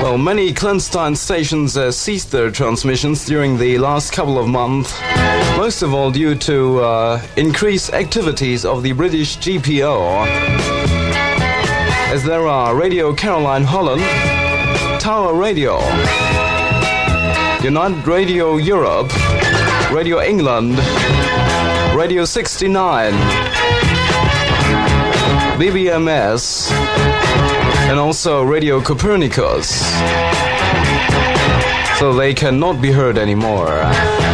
Well, many clandestine stations ceased their transmissions during the last couple of months, most of all due to increased activities of the British GPO, as there are Radio Caroline Holland, Tower Radio, United Radio Europe, Radio England, Radio 69, BBMS, and also Radio Copernicus. So they cannot be heard anymore.